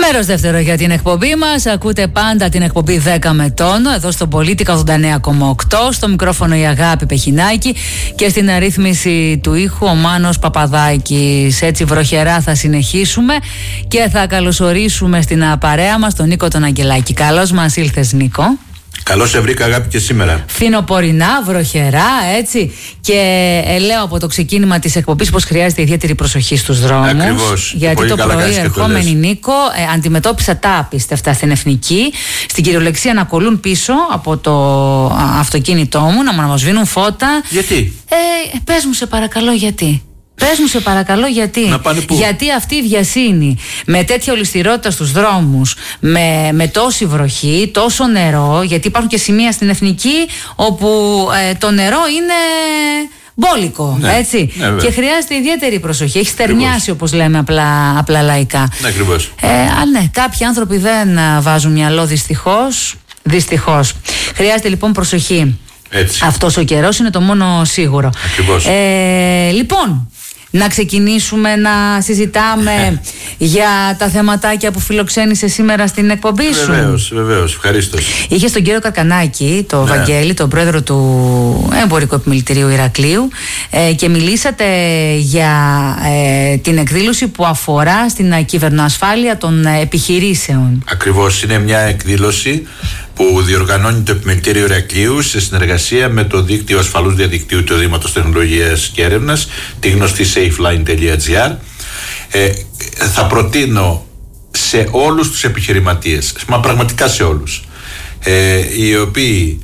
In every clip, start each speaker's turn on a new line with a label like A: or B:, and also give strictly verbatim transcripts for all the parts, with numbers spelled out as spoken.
A: Μέρος δεύτερο για την εκπομπή μας. Ακούτε πάντα την εκπομπή δέκα με τόνο εδώ στο Πολίτικα ογδόντα εννέα κόμμα οκτώ. Στο μικρόφωνο η Αγάπη Πεχινάκη και στην αρρύθμιση του ήχου ο Μάνος Παπαδάκης. Έτσι βροχερά θα συνεχίσουμε και θα καλωσορίσουμε στην παρέα μας τον Νίκο τον Αγγελάκη. Καλώς μας ήλθες, Νίκο.
B: Καλώς σε βρήκα, Αγάπη, και σήμερα.
A: Φθινοπορεινά, βροχερά, έτσι. Και ε, λέω από το ξεκίνημα της εκπομπής πως χρειάζεται ιδιαίτερη προσοχή στους δρόμους.
B: Ακριβώς.
A: Γιατί το πρωί, ερχόμενη, Νίκο, ε, αντιμετώπισα τα απίστευτα στην Εθνική. Στην κυριολεξία να κολλούν πίσω από το α, αυτοκίνητό μου, να μου σβήνουν φώτα.
B: Γιατί?
A: Ε, πες μου, σε παρακαλώ, γιατί. Πες μου σε παρακαλώ γιατί. Γιατί αυτή η βιασύνη με τέτοια ολισθηρότητα στους δρόμους, με, με τόση βροχή, τόσο νερό, γιατί υπάρχουν και σημεία στην Εθνική όπου ε, το νερό είναι μπόλικο, ναι, έτσι. Ναι, και χρειάζεται ιδιαίτερη προσοχή. Έχει στερνιάσει, όπως λέμε απλά, απλά λαϊκά.
B: Ναι, ακριβώς.
A: Ε, αλλά ναι, κάποιοι άνθρωποι δεν βάζουν μυαλό, δυστυχώς. Δυστυχώς. Χρειάζεται λοιπόν προσοχή.
B: Έτσι.
A: Αυτός ο καιρός είναι το μόνο σίγουρο.
B: Ακριβώς.
A: Ε, λοιπόν, να ξεκινήσουμε να συζητάμε για τα θεματάκια που φιλοξένησε σήμερα στην εκπομπή σου.
B: Βεβαίως, βεβαίως, ευχαρίστως.
A: Είχες τον κύριο Καρκανάκη, τον
B: ναι.
A: Βαγγέλη, τον πρόεδρο του Εμπορικού Επιμελητηρίου Ηρακλείου, ε, και μιλήσατε για ε, την εκδήλωση που αφορά στην κυβερνοασφάλεια των επιχειρήσεων.
B: Ακριβώς, είναι μια εκδήλωση που διοργανώνει το Επιμελητήριο Ηρακλείου σε συνεργασία με το δίκτυο ασφαλούς διαδικτύου του Ιδρύματος Τεχνολογίας και Έρευνας, τη γνωστή safeline τελεία gr. Ε, θα προτείνω σε όλους τους επιχειρηματίες, μα πραγματικά σε όλους, ε, οι οποίοι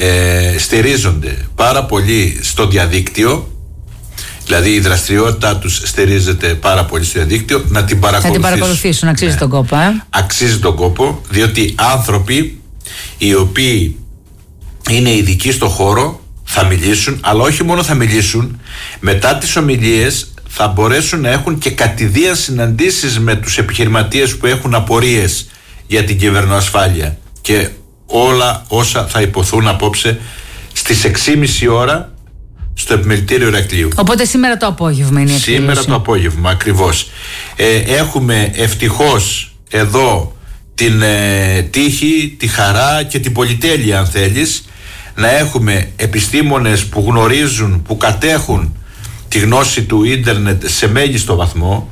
B: ε, στηρίζονται πάρα πολύ στο διαδίκτυο, δηλαδή η δραστηριότητά τους στηρίζεται πάρα πολύ στο διαδίκτυο, να την παρακολουθήσουν.
A: Να την παρακολουθήσουν, αξίζει ναι. τον κόπο. Ε?
B: Αξίζει τον κόπο, διότι άνθρωποι οι οποίοι είναι ειδικοί στο χώρο θα μιλήσουν, αλλά όχι μόνο θα μιλήσουν, μετά τις ομιλίες θα μπορέσουν να έχουν και κατηδίαν συναντήσεις με τους επιχειρηματίες που έχουν απορίες για την κυβερνοασφάλεια, και όλα όσα θα υποθούν απόψε στις έξι και μισή ώρα στο Επιμελητήριο Ηρακλείου.
A: Οπότε σήμερα το απόγευμα είναι η εκδήλωση.
B: Σήμερα το απόγευμα, ακριβώς. Ε, έχουμε ευτυχώς εδώ την ε, τύχη, τη χαρά και την πολυτέλεια, αν θέλεις, να έχουμε επιστήμονες που γνωρίζουν, που κατέχουν τη γνώση του ίντερνετ σε μέγιστο βαθμό.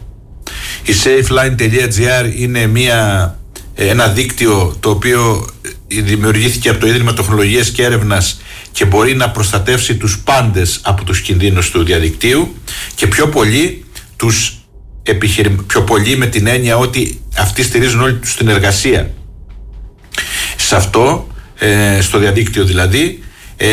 B: Η safeline τελεία gr είναι μια, ένα δίκτυο το οποίο δημιουργήθηκε από το Ίδρυμα Τεχνολογίας και Έρευνας και μπορεί να προστατεύσει τους πάντες από τους κινδύνους του διαδικτύου, και πιο πολύ τους επιχειρη... πιο πολύ με την έννοια ότι αυτοί στηρίζουν όλοι τους την εργασία σε αυτό, ε, στο διαδίκτυο δηλαδή, ε,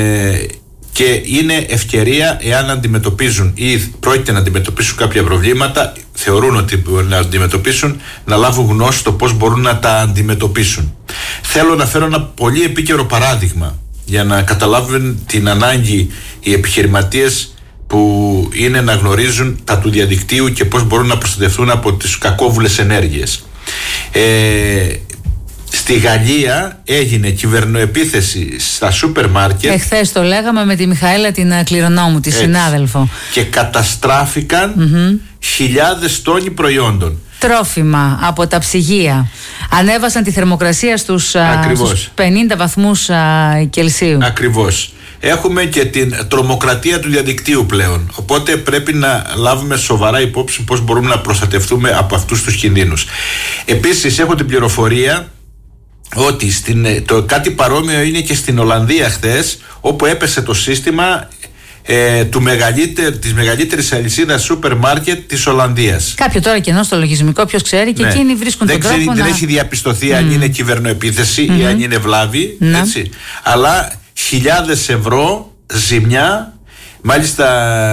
B: και είναι ευκαιρία, εάν αντιμετωπίζουν ή πρόκειται να αντιμετωπίσουν κάποια προβλήματα, θεωρούν ότι μπορούν να αντιμετωπίσουν, να λάβουν γνώση το πώς μπορούν να τα αντιμετωπίσουν. Θέλω να φέρω ένα πολύ επίκαιρο παράδειγμα για να καταλάβουν την ανάγκη οι επιχειρηματίες που είναι να γνωρίζουν τα του διαδικτύου και πώς μπορούν να προστατευτούν από τις κακόβουλες ενέργειες. Ε, στη Γαλλία έγινε κυβερνοεπίθεση στα σούπερ μάρκετ.
A: Εχθές το λέγαμε με τη Μιχαέλα την κληρονόμου, τη συνάδελφο.
B: Και καταστράφηκαν mm-hmm. χιλιάδες τόνοι προϊόντων.
A: Τρόφιμα από τα ψυγεία. Ανέβασαν τη θερμοκρασία στους, στους πενήντα βαθμούς α, Κελσίου.
B: Ακριβώς. Έχουμε και την τρομοκρατία του διαδικτύου πλέον. Οπότε πρέπει να λάβουμε σοβαρά υπόψη πώς μπορούμε να προστατευτούμε από αυτούς τους κινδύνους. Επίσης, έχω την πληροφορία ότι στην, το κάτι παρόμοιο είναι και στην Ολλανδία χθες, όπου έπεσε το σύστημα ε, του μεγαλύτερ, της μεγαλύτερης αλυσίδας σούπερ μάρκετ της Ολλανδίας.
A: Κάποιο τώρα κενό στο λογισμικό, ποιος ξέρει, και ναι. εκείνοι βρίσκουν
B: δεν
A: τον
B: ξέρει,
A: τρόπο
B: δεν
A: να...
B: έχει διαπιστωθεί mm. αν είναι κυβερνοεπίθεση mm-hmm. ή αν είναι βλάβη, mm. έτσι. Αλλά χιλιάδες ευρώ ζημιά. Μάλιστα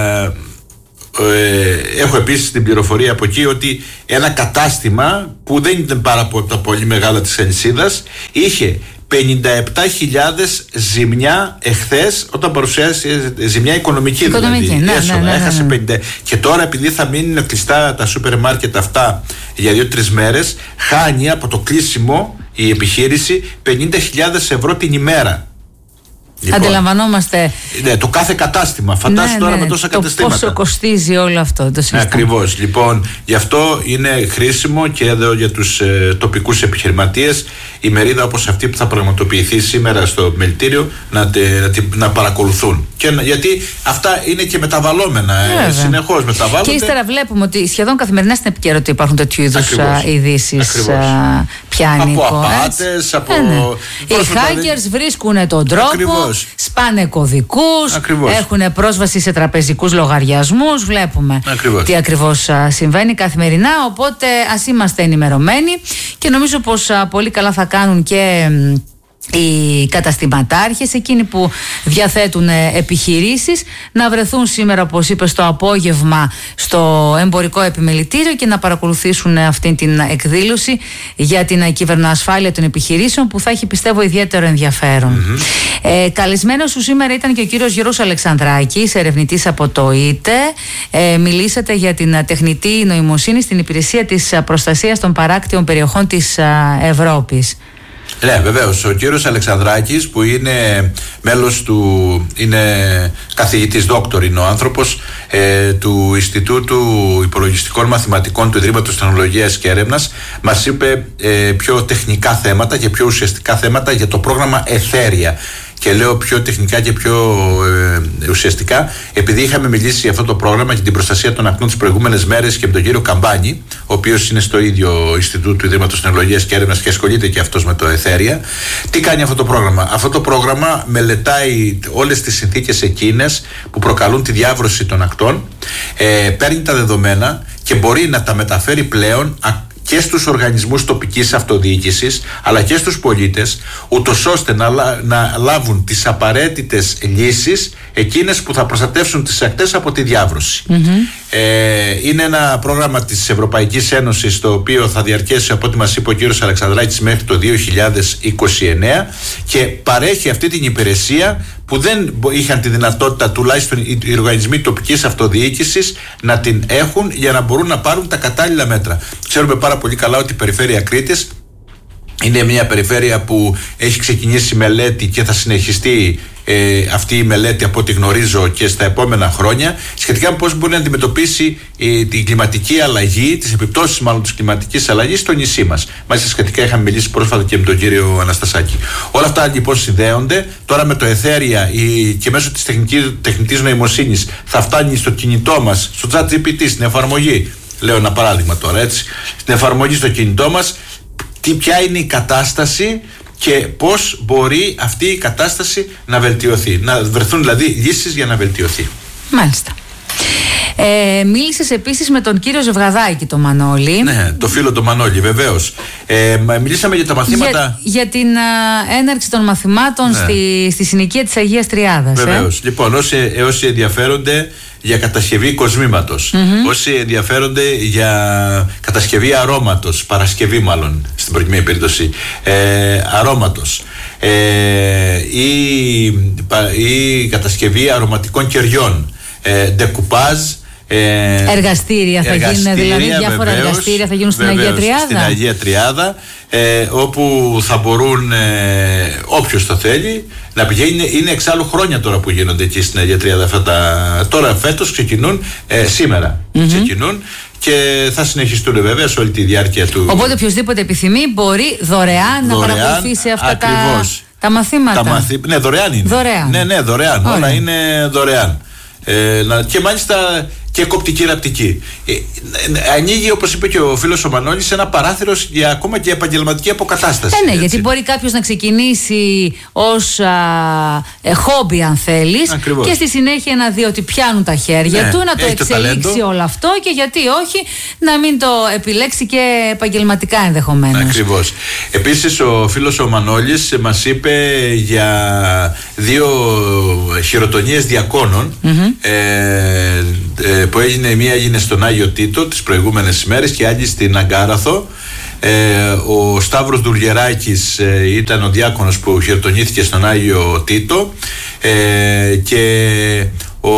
B: ε, έχω επίσης την πληροφορία από εκεί ότι ένα κατάστημα που δεν ήταν πάρα από τα πολύ μεγάλα της αλυσίδας είχε πενήντα επτά χιλιάδες ζημιά εχθές, όταν παρουσιάζει ζημιά οικονομική, οικονομική δηλαδή ναι, έσοδα, ναι, ναι, ναι, έχασε ναι. πενήντα. Και τώρα, επειδή θα μείνουν κλειστά τα σούπερ μάρκετ αυτά για δύο τρεις μέρες, χάνει από το κλείσιμο η επιχείρηση πενήντα χιλιάδες ευρώ την ημέρα.
A: Λοιπόν, αντιλαμβανόμαστε.
B: Ναι, το κάθε κατάστημα. Φαντάσου ναι, τώρα ναι, με τόσα
A: το
B: καταστήματα.
A: Πόσο κοστίζει όλο αυτό το σύστημα.
B: Ακριβώς. Λοιπόν, γι' αυτό είναι χρήσιμο και εδώ για τους ε, τοπικούς επιχειρηματίες η μερίδα όπως αυτή που θα πραγματοποιηθεί σήμερα στο Μελτήριο να, τε, να, τε, να παρακολουθούν. Και, γιατί αυτά είναι και μεταβαλλόμενα. Ε, συνεχώς μεταβάλλονται.
A: Και ύστερα βλέπουμε ότι σχεδόν καθημερινά στην επικαιρότητα υπάρχουν τέτοιου είδους ειδήσεις. Πιάνει
B: από απάτες, από.
A: Ε, ναι. Οι hackers βρίσκουν τον τρόπο. Ακριβώς. Σπάνε κωδικούς, έχουν πρόσβαση σε τραπεζικούς λογαριασμούς. Βλέπουμε ακριβώς. τι ακριβώς συμβαίνει καθημερινά. Οπότε ας είμαστε ενημερωμένοι και νομίζω πως πολύ καλά θα κάνουν και οι καταστηματάρχες, εκείνοι που διαθέτουν επιχειρήσεις, να βρεθούν σήμερα, όπως είπες, το απόγευμα στο εμπορικό επιμελητήριο και να παρακολουθήσουν αυτή την εκδήλωση για την κυβερνοασφάλεια των επιχειρήσεων, που θα έχει, πιστεύω, ιδιαίτερο ενδιαφέρον. Mm-hmm. Ε, καλεσμένος σου σήμερα ήταν και ο κύριος Γιώργος Αλεξανδράκης, ερευνητής από το ΙΤΕ. Ε, μιλήσατε για την τεχνητή νοημοσύνη στην υπηρεσία της προστασίας των παράκτιων περιοχών της Ευρώπης.
B: Ναι, βεβαίως. Ο κύριος Αλεξανδράκης, που είναι μέλος του, είναι καθηγητής δόκτωρ, είναι ο άνθρωπος ε, του Ινστιτούτου Υπολογιστικών Μαθηματικών του Ιδρύματος Τεχνολογίας και Έρευνας, μας είπε ε, πιο τεχνικά θέματα και πιο ουσιαστικά θέματα για το πρόγραμμα Εθέρια. Και λέω πιο τεχνικά και πιο ε, ουσιαστικά, επειδή είχαμε μιλήσει για αυτό το πρόγραμμα και την προστασία των ακτών τις προηγούμενες μέρες και με τον κύριο Καμπάνη, ο οποίος είναι στο ίδιο Ινστιτούτο του Ιδρύματος Τεχνολογίας και Έρευνας και ασχολείται και αυτός με το Εθέρια. Τι κάνει αυτό το πρόγραμμα? Αυτό το πρόγραμμα μελετάει όλες τις συνθήκες εκείνες που προκαλούν τη διάβρωση των ακτών, ε, παίρνει τα δεδομένα και μπορεί να τα μεταφέρει πλέον και στους οργανισμούς τοπικής αυτοδιοίκησης αλλά και στους πολίτες, ούτως ώστε να, να λάβουν τις απαραίτητες λύσεις, εκείνες που θα προστατεύσουν τις ακτές από τη διάβρωση. Mm-hmm. Ε, είναι ένα πρόγραμμα της Ευρωπαϊκής Ένωσης, το οποίο θα διαρκέσει, από ό,τι μας είπε ο κύριος Αλεξανδράκης, μέχρι το δύο χιλιάδες είκοσι εννέα και παρέχει αυτή την υπηρεσία που δεν είχαν τη δυνατότητα, τουλάχιστον οι οργανισμοί τοπικής αυτοδιοίκησης, να την έχουν για να μπορούν να πάρουν τα κατάλληλα μέτρα. Ξέρουμε πάρα πολύ καλά ότι η περιφέρεια Κρήτης είναι μια περιφέρεια που έχει ξεκινήσει μελέτη και θα συνεχιστεί ε, αυτή η μελέτη, από ό,τι γνωρίζω, και στα επόμενα χρόνια, σχετικά με πώς μπορεί να αντιμετωπίσει ε, την κλιματική αλλαγή, τις επιπτώσεις μάλλον της κλιματικής αλλαγής στο νησί μας. Μάλιστα σχετικά είχαμε μιλήσει πρόσφατα και με τον κύριο Αναστασάκη. Όλα αυτά λοιπόν συνδέονται. Τώρα με το Εθέρια η, και μέσω της τεχνητής νοημοσύνης θα φτάνει στο κινητό μας, στο ChatGPT, στην εφαρμογή. Λέω ένα παράδειγμα τώρα, έτσι. Στην εφαρμογή στο κινητό μας, τι, ποια είναι η κατάσταση και πώς μπορεί αυτή η κατάσταση να βελτιωθεί. Να βρεθούν δηλαδή λύσεις για να βελτιωθεί.
A: Μάλιστα. Ε, μίλησες επίσης με τον κύριο Ζευγαδάκη, τον Μανώλη.
B: Ναι, το φίλο τον Μανώλη, βεβαίως. Ε, μιλήσαμε για τα μαθήματα.
A: Για, για την α, έναρξη των μαθημάτων, ναι, στη, στη συνοικία της Αγίας Τριάδας.
B: Βεβαίως. Ε. Λοιπόν, όσοι, όσοι ενδιαφέρονται για κατασκευή κοσμήματος, mm-hmm, όσοι ενδιαφέρονται για κατασκευή αρώματος, παρασκευή μάλλον στην προκειμένη περίπτωση, ε, αρώματος, ε, ή, ή κατασκευή αρωματικών κεριών, ε, ντεκουπάζ,
A: Ε, εργαστήρια θα
B: εργαστήρια,
A: γίνουν, δηλαδή διάφορα βεβαίως, εργαστήρια θα γίνουν στην βεβαίως, Αγία Τριάδα.
B: Στην Αγία Τριάδα, ε, όπου θα μπορούν ε, όποιος το θέλει να πηγαίνει. Είναι εξάλλου χρόνια τώρα που γίνονται εκεί στην Αγία Τριάδα αυτά τα. Τώρα φέτος ξεκινούν, ε, σήμερα mm-hmm. ξεκινούν και θα συνεχιστούν βέβαια σε όλη τη διάρκεια του.
A: Οπότε οποιοδήποτε επιθυμεί μπορεί δωρεάν, δωρεάν να παρακολουθήσει αυτά ακριβώς, τα, τα μαθήματα.
B: Τα μαθη... Ναι, δωρεάν είναι.
A: Δωρεάν.
B: Ναι, ναι, δωρεάν. Όλα είναι δωρεάν. Ε, και μάλιστα και κοπτική ραπτική. Ε, ανοίγει, όπως είπε και ο φίλος ο Μανώλης, ένα παράθυρο για ακόμα και επαγγελματική αποκατάσταση.
A: Ε, ναι, έτσι, γιατί μπορεί κάποιος να ξεκινήσει ως α, ε, χόμπι, αν θέλεις, ακριβώς, και στη συνέχεια να δει ότι πιάνουν τα χέρια ναι, του, να το εξελίξει το όλο αυτό και γιατί όχι να μην το επιλέξει και επαγγελματικά ενδεχομένως. Ακριβώς.
B: Επίσης ο φίλος ο Μανώλης μας είπε για δύο χειροτονίες διακόνων, mm-hmm, ε, ε, που έγινε, μία έγινε στον Άγιο Τίτο τις προηγούμενες ημέρες και άλλη στην Αγκάραθο. Ε, ο Σταύρος Δουλγεράκης ε, ήταν ο διάκονος που χειροτονήθηκε στον Άγιο Τίτο, ε, και ο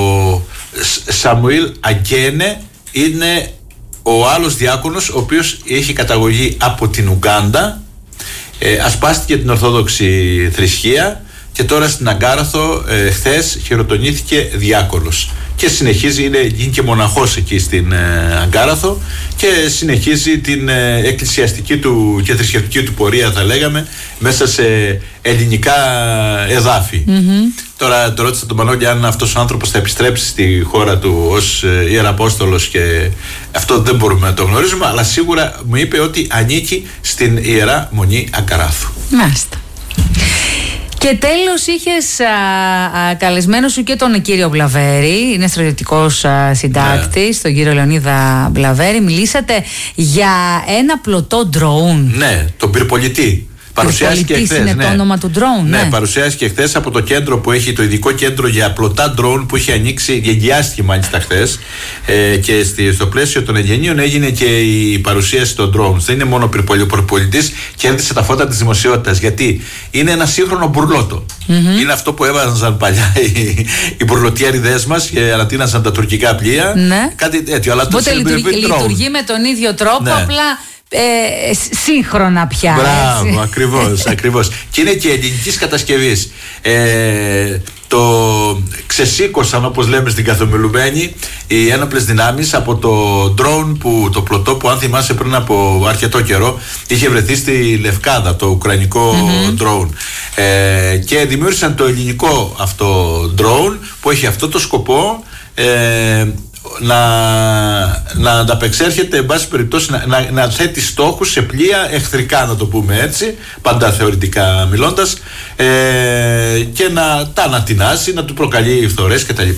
B: Σαμουήλ Αγκένε είναι ο άλλος διάκονος, ο οποίος έχει καταγωγή από την Ουγκάντα, ε, ασπάστηκε την Ορθόδοξη θρησκεία και τώρα στην Αγκάραθο ε, χθες χειροτονήθηκε διάκολος και συνεχίζει, είναι, είναι και μοναχός εκεί στην ε, Αγκάραθο και συνεχίζει την ε, εκκλησιαστική του και θρησκευτική του πορεία, θα λέγαμε, μέσα σε ελληνικά εδάφη. Mm-hmm. Τώρα το ρώτησα τον Μανώλη αν αυτός ο άνθρωπος θα επιστρέψει στη χώρα του ως ε, Ιεραπόστολος, και αυτό δεν μπορούμε να το γνωρίζουμε, αλλά σίγουρα μου είπε ότι ανήκει στην Ιερά Μονή Αγκαράθου.
A: Μάλιστα. Και τέλος είχες α, α, καλεσμένο σου και τον κύριο Βλαβέρη, είναι στρατιωτικός α, συντάκτης, yeah. τον κύριο Λεωνίδα Βλαβέρη. Μιλήσατε για ένα πλωτό ντρόουν.
B: Ναι, τον πυρπολιτή. Παρουσιάστηκε χθες.
A: Είναι
B: ναι.
A: το όνομα του ντρόουν.
B: Ναι,
A: ναι.
B: παρουσιάστηκε χθες από το κέντρο που έχει, το ειδικό κέντρο για πλωτά ντρόουν που είχε ανοίξει, εγγυάστηκε μάλιστα χθες. Ε, και στη, στο πλαίσιο των εγγενείων έγινε και η παρουσίαση των ντρόουν. Δεν είναι μόνο ο πυρπολιτής, κέρδισε τα φώτα της δημοσιότητας. Γιατί είναι ένα σύγχρονο μπουρλότο. Mm-hmm. Είναι αυτό που έβαζαν παλιά οι, οι μπουρλοτιέριδες μας και ανατείνασαν τα τουρκικά πλοία.
A: Ναι.
B: Κάτι τέτοιο. Αλλά
A: οπότε λειτουργεί, λειτουργεί με τον ίδιο τρόπο, ναι. απλά. Ε, σύγχρονα πια.
B: Μπράβο, ακριβώς, ακριβώς. Και είναι και ελληνικής κατασκευής. Ε, το ξεσήκωσαν, όπως λέμε στην καθομιλουμένη, οι ένοπλες δυνάμεις από το drone, που, το πλωτό που, αν θυμάσαι, πριν από αρκετό καιρό είχε βρεθεί στη Λευκάδα, το ουκρανικό mm-hmm. drone. Ε, και δημιούργησαν το ελληνικό αυτό drone που έχει αυτό το σκοπό, ε, να, να ανταπεξέρχεται, εν πάση περιπτώσει, να, να, να θέτει στόχους σε πλοία εχθρικά, να το πούμε έτσι, πάντα θεωρητικά μιλώντας, ε, και να τα ανατινάσει, να του προκαλεί φθορές κτλ.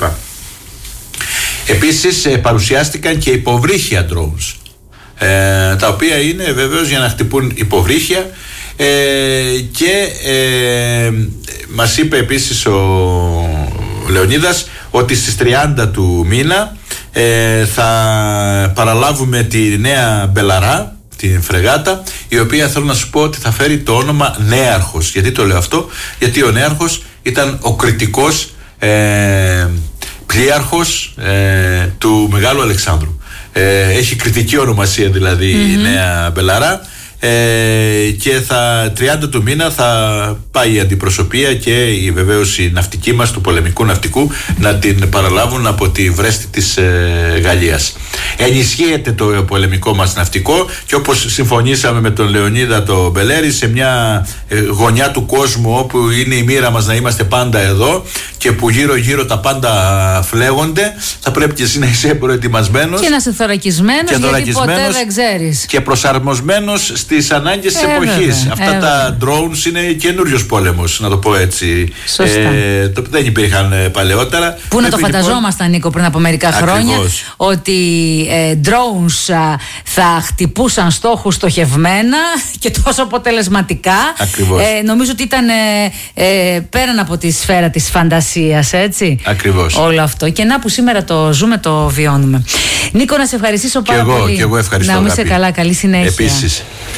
B: Επίσης ε, παρουσιάστηκαν και υποβρύχια drones, ε, τα οποία είναι βεβαίως για να χτυπούν υποβρύχια, ε, και ε, μας είπε επίσης ο Λεωνίδας ότι στις τριάντα του μήνα ε, θα παραλάβουμε τη νέα Μπελαρά, την φρεγάτα, η οποία θέλω να σου πω ότι θα φέρει το όνομα Νέαρχος. Γιατί το λέω αυτό? Γιατί ο Νέαρχος ήταν ο κριτικός ε, πλοίαρχος ε, του Μεγάλου Αλεξάνδρου. Ε, έχει κριτική ονομασία δηλαδή mm-hmm. η νέα Μπελαρά. Ε, και θα, τριάντα του μήνα θα πάει η αντιπροσωπεία και η, βεβαίως η ναυτική μας του πολεμικού ναυτικού να την παραλάβουν από τη βρέστη της ε, Γαλλίας. Ενισχύεται το πολεμικό μας ναυτικό και όπως συμφωνήσαμε με τον Λεωνίδα το Μπελέρη, σε μια ε, γωνιά του κόσμου όπου είναι η μοίρα μας να είμαστε πάντα εδώ και που γύρω γύρω τα πάντα φλέγονται, θα πρέπει και εσύ να είσαι προετοιμασμένος
A: και να είσαι θωρακισμένος, γιατί ποτέ δεν ξέρεις,
B: και προσαρμοσμένος στις ανάγκες της εποχής. Αυτά ε, τα drones είναι καινούριος πόλεμος, να το πω έτσι. Ε, το, δεν υπήρχαν ε, παλαιότερα.
A: Πού να το φανταζόμασταν, λοιπόν, Νίκο, πριν από μερικά
B: ακριβώς.
A: χρόνια, ότι ε, drones α, θα χτυπούσαν στόχους στοχευμένα και τόσο αποτελεσματικά.
B: Ακριβώς.
A: Ε, νομίζω ότι ήταν ε, ε, πέραν από τη σφαίρα της φαντασίας, έτσι.
B: Ακριβώς.
A: Όλο αυτό. Και να που σήμερα το ζούμε, το βιώνουμε. Νίκο, να σε ευχαριστήσω πάρα
B: και εγώ,
A: πολύ.
B: Και εγώ ευχαριστώ.
A: Να μην είσαι καλά, καλή συνέχεια.
B: Επίσης.